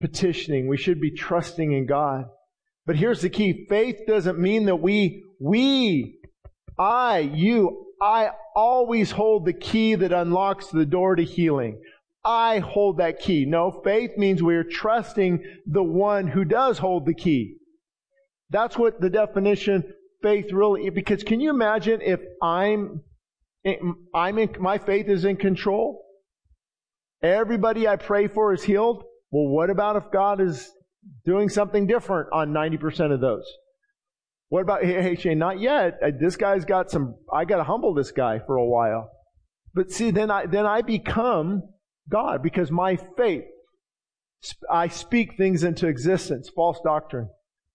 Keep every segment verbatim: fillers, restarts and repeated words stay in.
petitioning. We should be trusting in God. But here's the key. Faith doesn't mean that we, we, I, you, I always hold the key that unlocks the door to healing. I hold that key. No, faith means we are trusting the one who does hold the key. That's what the definition faith really is. Because can you imagine if I'm, I'm in, my faith is in control? Everybody I pray for is healed? Well, what about if God is doing something different on ninety percent of those? What about, hey, hey Shane, not yet. This guy's got some, I got to humble this guy for a while. But see, then I, then I become God because my faith, I speak things into existence, false doctrine.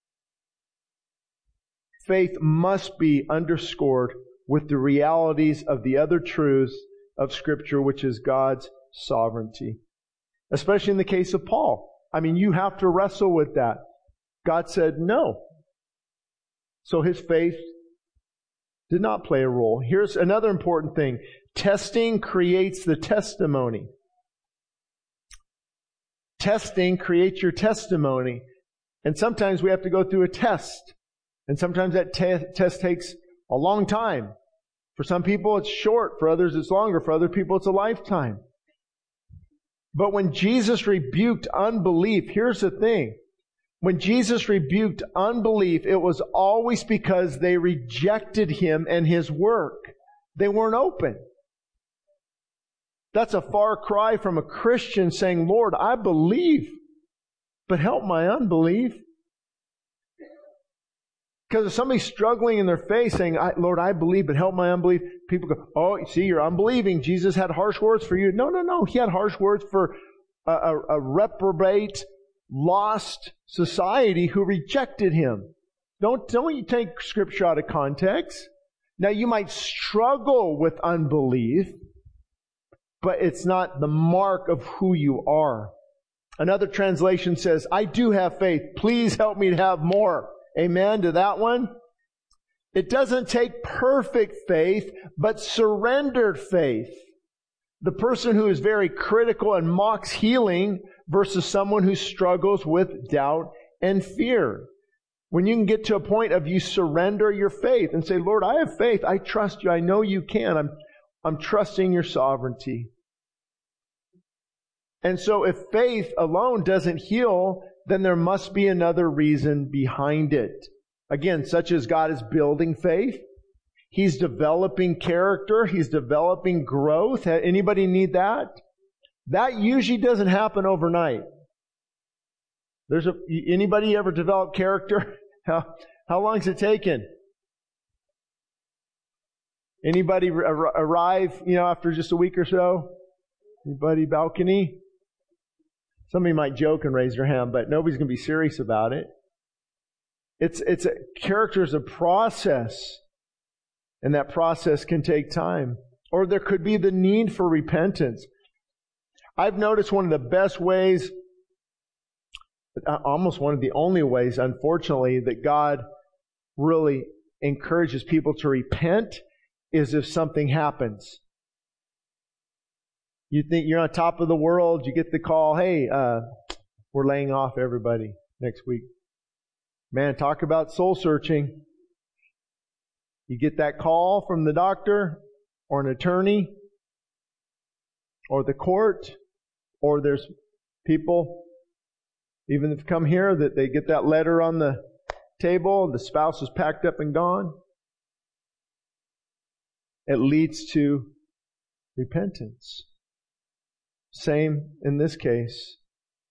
Faith must be underscored with the realities of the other truths of Scripture, which is God's sovereignty. Especially in the case of Paul. I mean, you have to wrestle with that. God said no. So his faith did not play a role. Here's another important thing. Testing creates the testimony. Testing creates your testimony. And sometimes we have to go through a test. And sometimes that te- test takes a long time. For some people it's short. For others it's longer. For other people it's a lifetime. But when Jesus rebuked unbelief, here's the thing. When Jesus rebuked unbelief, it was always because they rejected Him and His work. They weren't open. That's a far cry from a Christian saying, Lord, I believe, but help my unbelief. Because if somebody's struggling in their faith saying, Lord, I believe, but help my unbelief, people go, oh, see, you're unbelieving. Jesus had harsh words for you. No, no, no. He had harsh words for a, a, a reprobate, lost society who rejected Him. Don't, don't you take Scripture out of context. Now, you might struggle with unbelief, but it's not the mark of who you are. Another translation says, I do have faith. Please help me to have more. Amen to that one. It doesn't take perfect faith, but surrendered faith. The person who is very critical and mocks healing versus someone who struggles with doubt and fear. When you can get to a point of you surrender your faith and say, Lord, I have faith. I trust you. I know you can. I'm, I'm trusting your sovereignty. And so if faith alone doesn't heal, then there must be another reason behind it. Again, such as God is building faith. He's developing character. He's developing growth. Anybody need that? That usually doesn't happen overnight. There's a, anybody ever develop character? How, how long has it taken? Anybody ar- arrive, you know, after just a week or so? Anybody balcony? Somebody might joke and raise their hand, but nobody's going to be serious about it. It's, it's a, character is a process, and that process can take time. Or there could be the need for repentance. I've noticed one of the best ways, almost one of the only ways, unfortunately, that God really encourages people to repent is if something happens. You think you're on top of the world, you get the call, hey, uh, we're laying off everybody next week. Man, talk about soul searching. You get that call from the doctor or an attorney or the court, or there's people, even if come here, that they get that letter on the table, the spouse is packed up and gone. It leads to repentance. Same in this case.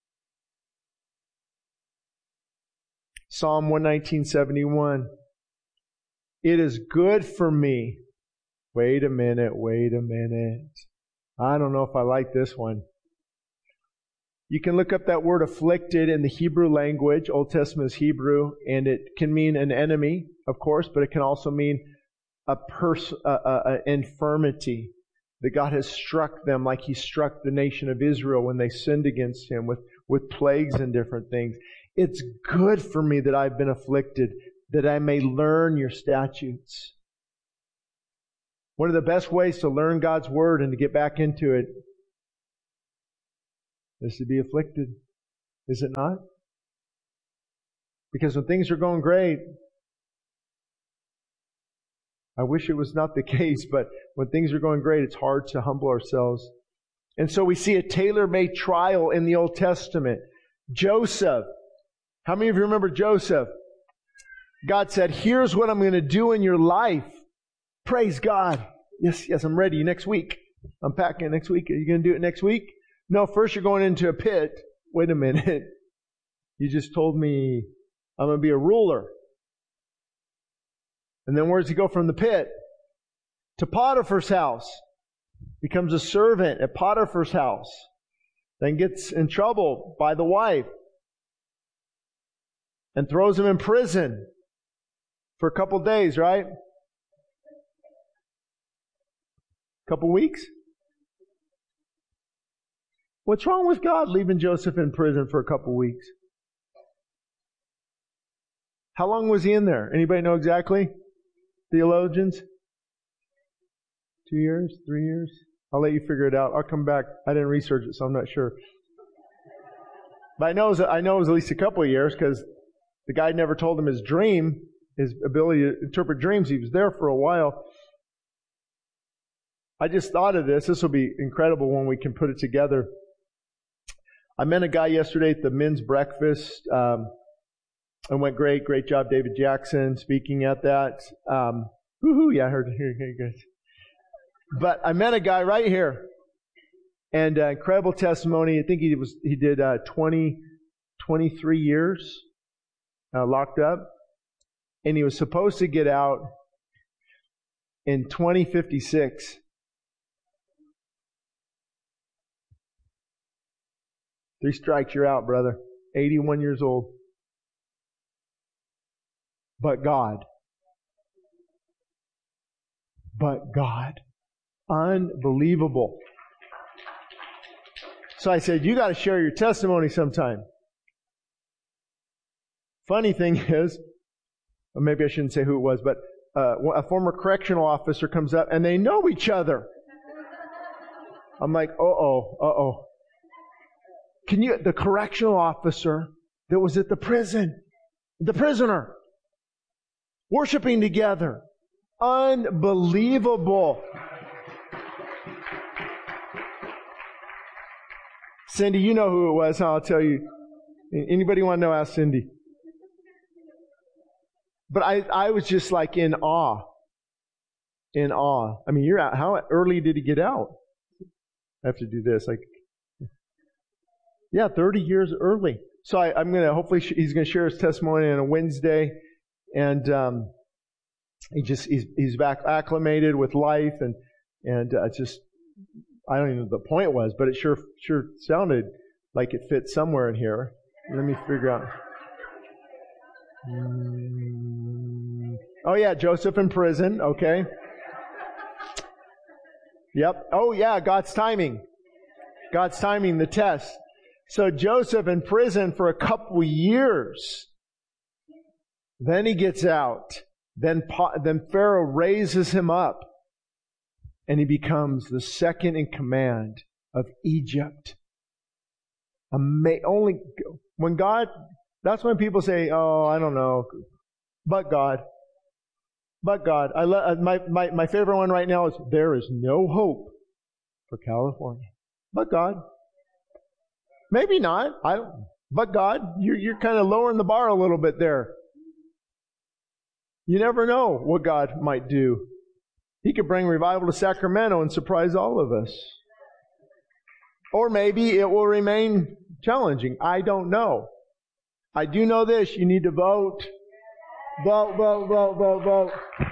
Psalm one nineteen, seventy-one. It is good for me. Wait a minute, wait a minute. I don't know if I like this one. You can look up that word afflicted in the Hebrew language. Old Testament is Hebrew, and it can mean an enemy, of course, but it can also mean a person, a, a, a infirmity. That God has struck them like He struck the nation of Israel when they sinned against Him with, with plagues and different things. It's good for me that I've been afflicted, that I may learn your statutes. One of the best ways to learn God's Word and to get back into it is to be afflicted. Is it not? Because when things are going great, I wish it was not the case, but when things are going great, it's hard to humble ourselves. And so we see a tailor-made trial in the Old Testament. Joseph. How many of you remember Joseph? God said, here's what I'm going to do in your life. Praise God. Yes, yes, I'm ready next week. I'm packing next week. Are you going to do it next week? No, first you're going into a pit. Wait a minute. You just told me I'm going to be a ruler. And then where does he go from the pit? To Potiphar's house. Becomes a servant at Potiphar's house. Then gets in trouble by the wife. And throws him in prison for a couple days, right? Couple weeks? What's wrong with God leaving Joseph in prison for a couple weeks? How long was he in there? Anybody know exactly? Theologians? Two years? Three years? I'll let you figure it out. I'll come back. I didn't research it, so I'm not sure. But I know it was, I know it was at least a couple of years because the guy never told him his dream, his ability to interpret dreams. He was there for a while. I just thought of this. This will be incredible when we can put it together. I met a guy yesterday at the men's breakfast. Um, it went great. Great job, David Jackson, speaking at that. Um, woohoo, yeah, I heard it. Here, here, guys. But I met a guy right here. And uh, incredible testimony. I think he was he did uh, twenty, twenty-three years uh, locked up. And he was supposed to get out in twenty fifty-six. Three strikes, you're out, brother. eighty-one years old. But God. But God. Unbelievable. So I said, you got to share your testimony sometime. Funny thing is, or maybe I shouldn't say who it was, but uh, a former correctional officer comes up and they know each other. I'm like, uh-oh, uh-oh. Can you, the correctional officer that was at the prison, the prisoner, worshiping together. Unbelievable. Cindy, you know who it was, huh? I'll tell you. Anybody want to know? Ask Cindy. But I, I was just like in awe. In awe. I mean, you're out. How early did he get out? I have to do this. Like, yeah, thirty years early. So I, I'm going to, hopefully sh- he's going to share his testimony on a Wednesday. And, um, he just, he's, he's back acclimated with life and, and, uh, just, I don't even know what the point was, but it sure, sure sounded like it fit somewhere in here. Let me figure out. Mm. Oh yeah, Joseph in prison. Okay. Yep. Oh yeah, God's timing. God's timing, the test. So Joseph in prison for a couple years. Then he gets out. Then, then Pharaoh raises him up. And he becomes the second in command of Egypt. Ama- only when God, that's when people say, oh, I don't know. But God. But God. I lo- my, my, my favorite one right now is, there is no hope for California. But God. Maybe not. I don't. But God, you're, you're kind of lowering the bar a little bit there. You never know what God might do. He could bring revival to Sacramento and surprise all of us. Or maybe it will remain challenging. I don't know. I do know this. You need to vote. Vote, vote, vote, vote, vote.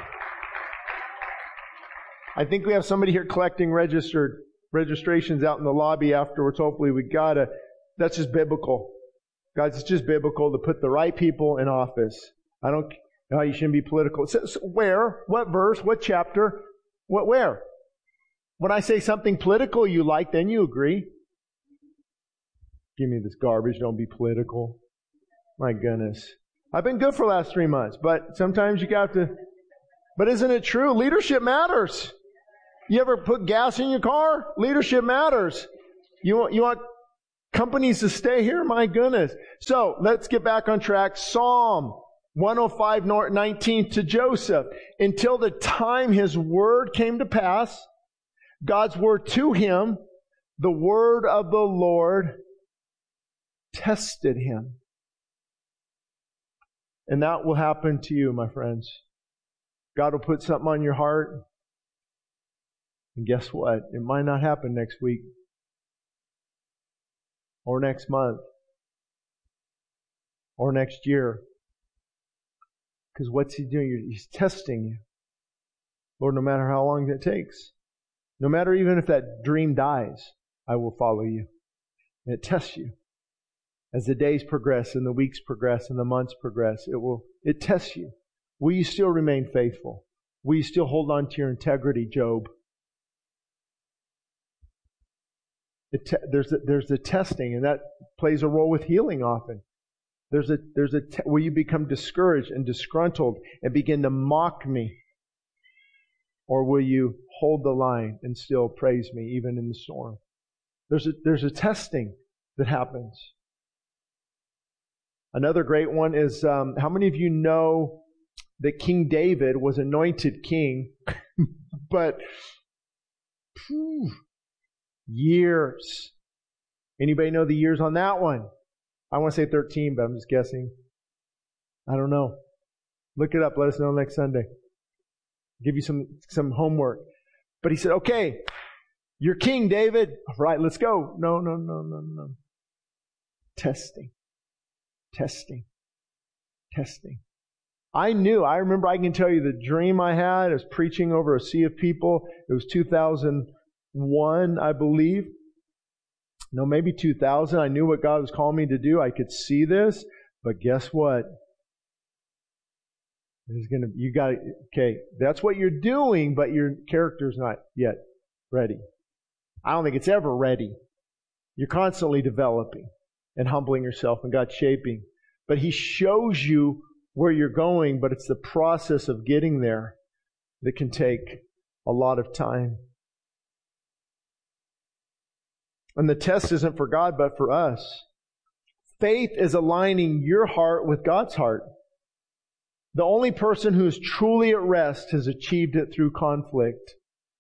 I think we have somebody here collecting registered registrations out in the lobby afterwards. Hopefully we got to. That's just biblical. Guys, it's just biblical to put the right people in office. I don't, no, you shouldn't be political. So, so where? What verse? What chapter? What, where? When I say something political you like, then you agree. Give me this garbage. Don't be political. My goodness. I've been good for the last three months, but sometimes you got to, but isn't it true? Leadership matters. You ever put gas in your car? Leadership matters. You want, you want Companies to stay here? My goodness. So let's get back on track. Psalm one oh five, nineteen to Joseph. Until the time his word came to pass, God's word to him, the word of the Lord tested him. And that will happen to you, my friends. God will put something on your heart. And guess what? It might not happen next week. Or next month. Or next year. Because what's He doing? He's testing you. Lord, no matter how long it takes. No matter even if that dream dies, I will follow you. And it tests you. As the days progress and the weeks progress and the months progress, it will, it tests you. Will you still remain faithful? Will you still hold on to your integrity, Job? It te- there's a, there's the testing, and that plays a role with healing often. There's a there's a te- will you become discouraged and disgruntled and begin to mock me, or will you hold the line and still praise me even in the storm? There's a there's a testing that happens. Another great one is um, how many of you know that King David was anointed king, but phew, years. Anybody know the years on that one? I want to say thirteen, but I'm just guessing. I don't know. Look it up. Let us know next Sunday. Give you some, some homework. But he said, okay, you're king, David. All right, let's go. No, no, no, no, no. Testing. Testing. Testing. I knew, I remember, I can tell you the dream I had. I was preaching over a sea of people. It was two thousand one, I believe. No, maybe two thousand. I knew what God was calling me to do. I could see this. But guess what? There's gonna, you got to, okay, that's what you're doing, but your character's not yet ready. I don't think it's ever ready. You're constantly developing and humbling yourself, and God's shaping. But He shows you where you're going, but it's the process of getting there that can take a lot of time. And the test isn't for God, but for us. Faith is aligning your heart with God's heart. The only person who is truly at rest has achieved it through conflict.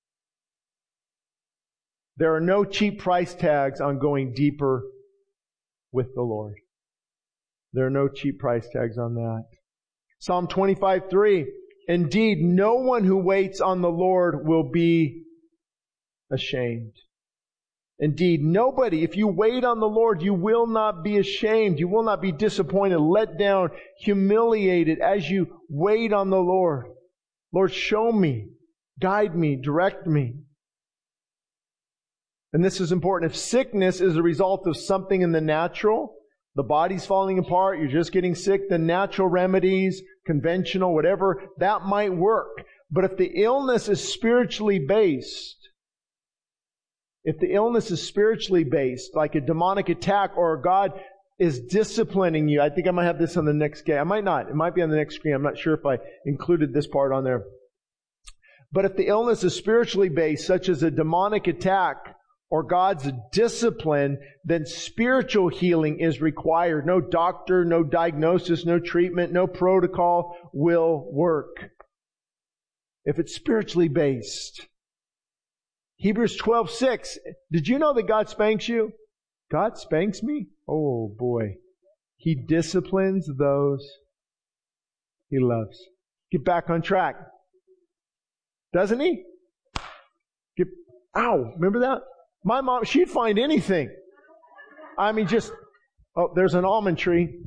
There are no cheap price tags on going deeper with the Lord. There are no cheap price tags on that. Psalm twenty-five three. Indeed, no one who waits on the Lord will be ashamed. Indeed, nobody, if you wait on the Lord, you will not be ashamed. You will not be disappointed, let down, humiliated as you wait on the Lord. Lord, show me, guide me, direct me. And this is important. If sickness is a result of something in the natural, the body's falling apart, you're just getting sick, the natural remedies, conventional, whatever, that might work. But if the illness is spiritually based, if the illness is spiritually based, like a demonic attack, or God is disciplining you, I think I might have this on the next screen. I might not. It might be on the next screen. I'm not sure if I included this part on there. But if the illness is spiritually based, such as a demonic attack or God's discipline, then spiritual healing is required. No doctor, no diagnosis, no treatment, no protocol will work. If it's spiritually based. Hebrews twelve six. Did you know that God spanks you? God spanks me? Oh boy. He disciplines those He loves. Get back on track. Doesn't He? Get, ow, remember that? My mom, she'd find anything. I mean, just, oh, there's an almond tree.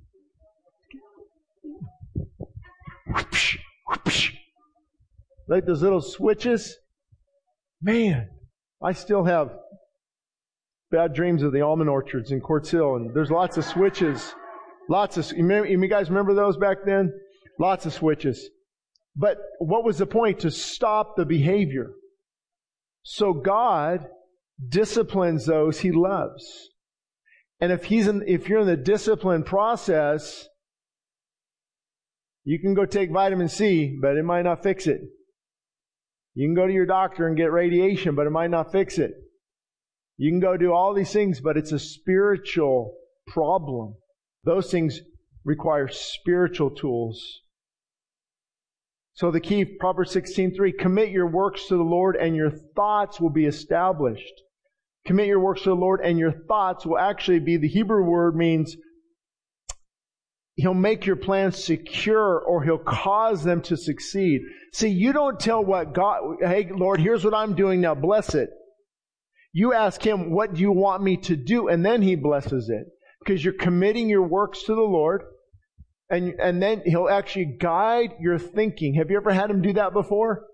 Like those little switches. Man, I still have bad dreams of the almond orchards in Quartz Hill, and there's lots of switches. Lots of, you, remember, you guys remember those back then? Lots of switches. But what was the point? To stop the behavior. So God disciplines those He loves. And if he's in, if you're in the discipline process, you can go take vitamin C, but it might not fix it. You can go to your doctor and get radiation, but it might not fix it. You can go do all these things, but it's a spiritual problem. Those things require spiritual tools. So the key, Proverbs sixteen three, commit your works to the Lord and your thoughts will be established. Commit your works to the Lord and your thoughts will actually be, the Hebrew word means He'll make your plans secure, or He'll cause them to succeed. See, you don't tell what God, hey Lord, here's what I'm doing now, bless it. You ask Him, what do you want me to do? And then He blesses it. Because you're committing your works to the Lord, and, and then He'll actually guide your thinking. Have you ever had Him do that before?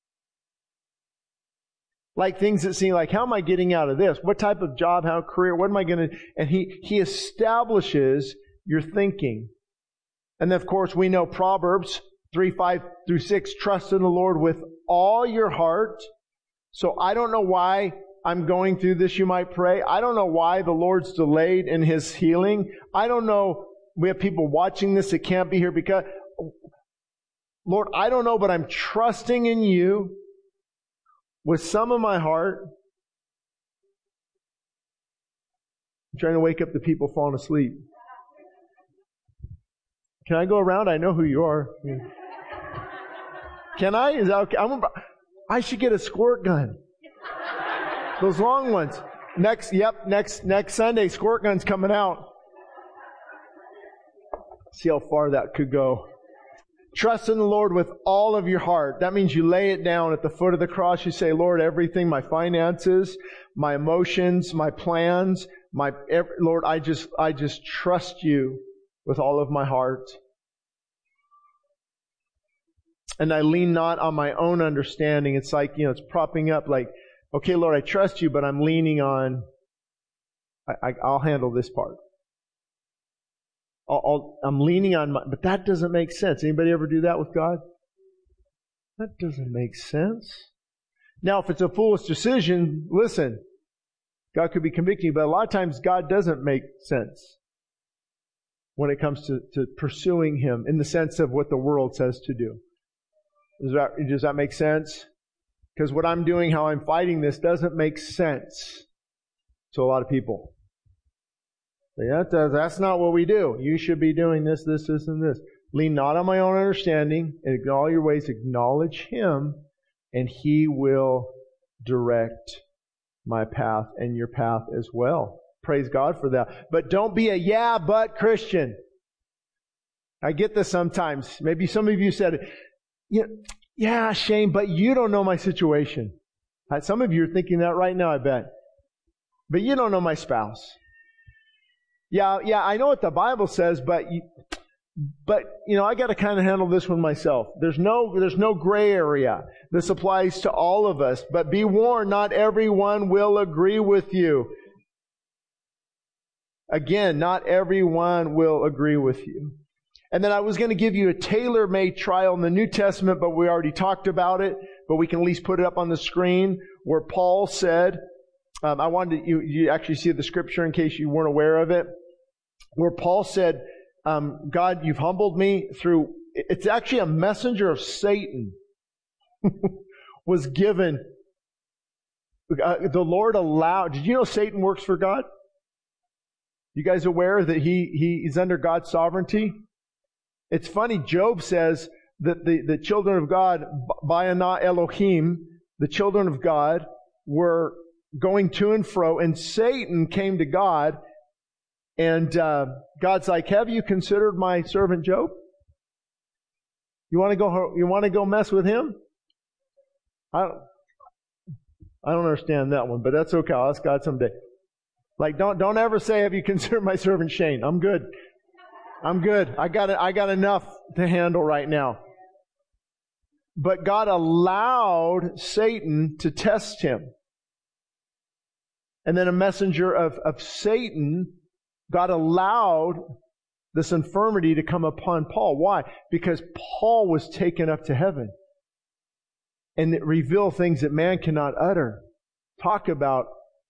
Like things that seem like, how am I getting out of this? What type of job, how career, what am I going to, and He, He establishes your thinking. And then, of course, we know Proverbs three, five through six, trust in the Lord with all your heart. So I don't know why I'm going through this, you might pray. I don't know why the Lord's delayed in His healing. I don't know, we have people watching this that can't be here because, Lord, I don't know, but I'm trusting in You with some of my heart. I'm trying to wake up the people falling asleep. Can I go around? I know who you are. Yeah. Can I? Is that okay? I'm about, I should get a squirt gun. Those long ones. Next, yep, next next Sunday, squirt gun's coming out. See how far that could go. Trust in the Lord with all of your heart. That means you lay it down at the foot of the cross. You say, Lord, everything, my finances, my emotions, my plans, my every, Lord, I just I just trust You with all of my heart. And I lean not on my own understanding. It's like, you know, it's propping up like, okay, Lord, I trust You, but I'm leaning on, I, I, I'll handle this part. I'll, I'll, I'm leaning on my, but that doesn't make sense. Anybody ever do that with God? That doesn't make sense. Now, if it's a foolish decision, listen, God could be convicting you, but a lot of times God doesn't make sense when it comes to, to pursuing Him in the sense of what the world says to do. Does that, does that make sense? Because what I'm doing, how I'm fighting this, doesn't make sense to a lot of people. Yeah, that's not what we do. You should be doing this, this, this, and this. Lean not on my own understanding, and in all your ways acknowledge Him, and He will direct my path and your path as well. Praise God for that. But don't be a yeah, but Christian. I get this sometimes. Maybe some of you said, yeah, yeah, Shane, but you don't know my situation. Some of you are thinking that right now, I bet. But you don't know my spouse. Yeah, yeah, I know what the Bible says, but you, but you know, I got to kind of handle this one myself. There's no, there's no gray area. This applies to all of us. But be warned, not everyone will agree with you. Again, not everyone will agree with you. And then I was going to give you a tailor-made trial in the New Testament, but we already talked about it. But we can at least put it up on the screen where Paul said, um, I wanted to, you, you actually see the scripture in case you weren't aware of it, where Paul said, um, God, you've humbled me through, it's actually a messenger of Satan was given. Uh, the Lord allowed, did you know Satan works for God? You guys aware that he, he is under God's sovereignty? It's funny, Job says that the, the children of God, Bayana Elohim, the children of God, were going to and fro, and Satan came to God, and uh, God's like, have you considered my servant Job? You want to go, you want to go mess with him? I don't, I don't understand that one, but that's okay. I'll ask God someday. Like, don't, don't ever say, have you considered my servant Shane? I'm good. I'm good. I got, I got enough to handle right now. But God allowed Satan to test him. And then a messenger of, of Satan, God allowed this infirmity to come upon Paul. Why? Because Paul was taken up to heaven. And it revealed things that man cannot utter. Talk about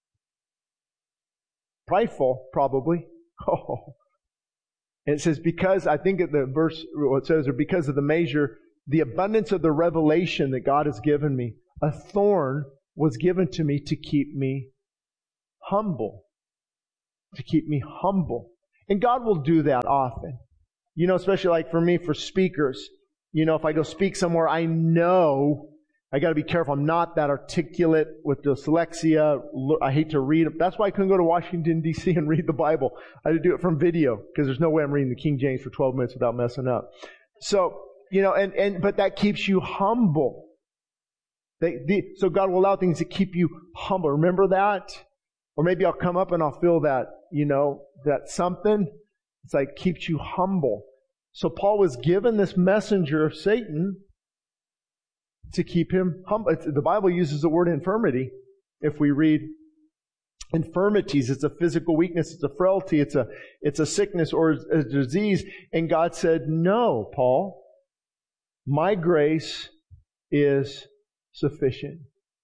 prideful, probably. Oh. And it says, because, I think at the verse, what it says, or because of the measure, the abundance of the revelation that God has given me, a thorn was given to me to keep me humble. To keep me humble. And God will do that often. You know, especially like for me, for speakers. You know, if I go speak somewhere, I know I got to be careful. I'm not that articulate with dyslexia. I hate to read. That's why I couldn't go to Washington, D C and read the Bible. I had to do it from video because there's no way I'm reading the King James for twelve minutes without messing up. So, you know, and, and but that keeps you humble. They, the, so God will allow things to keep you humble. Remember that? Or maybe I'll come up and I'll feel that, you know, that something. It's like keeps you humble. So Paul was given this messenger of Satan to keep him humble. The Bible uses the word infirmity. If we read infirmities, it's a physical weakness, it's a frailty, it's a it's a sickness or a disease. And God said, "No, Paul, my grace is sufficient."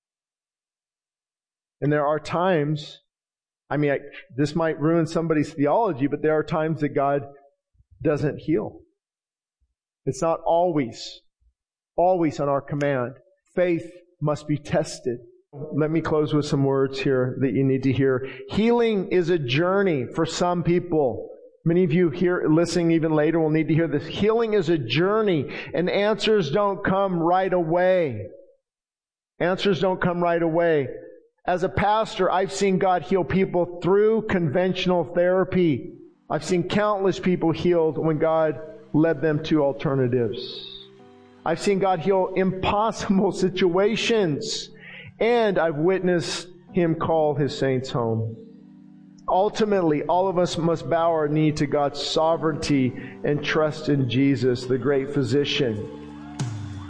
And there are times, I mean, I, this might ruin somebody's theology, but there are times that God doesn't heal. It's not always, always on our command. Faith must be tested. Let me close with some words here that you need to hear. Healing is a journey for some people. Many of you here listening even later will need to hear this. Healing is a journey, and answers don't come right away. Answers don't come right away. As a pastor, I've seen God heal people through conventional therapy. I've seen countless people healed when God led them to alternatives. I've seen God heal impossible situations, and I've witnessed Him call His saints home. Ultimately, all of us must bow our knee to God's sovereignty and trust in Jesus, the great physician.